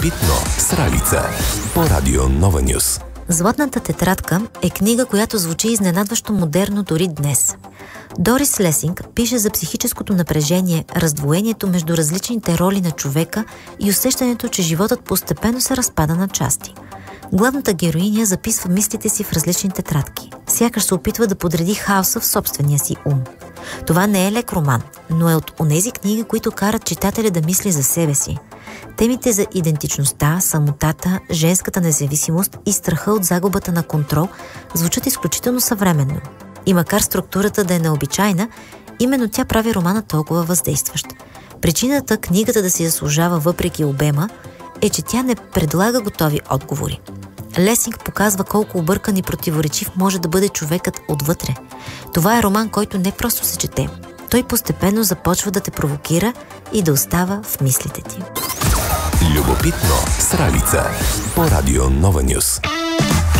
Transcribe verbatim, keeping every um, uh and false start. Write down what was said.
Любопитно с Ралица по Радио Нова Нюс. Златната тетрадка е книга, която звучи изненадващо модерно дори днес. Дорис Лесинг пише за психическото напрежение, раздвоението между различните роли на човека и усещането, че животът постепенно се разпада на части. Главната героиня записва мислите си в различни тетрадки. Сякаш се опитва да подреди хаоса в собствения си ум. Това не е лек роман, но е от онези книги, които карат читателя да мисли за себе си. Темите за идентичността, самотата, женската независимост и страха от загубата на контрол звучат изключително съвременно. И макар структурата да е необичайна, именно тя прави романа толкова въздействащ. Причината книгата да си заслужава въпреки обема е, че тя не предлага готови отговори. Лесинг показва колко объркан и противоречив може да бъде човекът отвътре. Това е роман, който не просто се чете. Той постепенно започва да те провокира и да остава в мислите ти. Любопитно с Ралица по Радио Нова Нюс.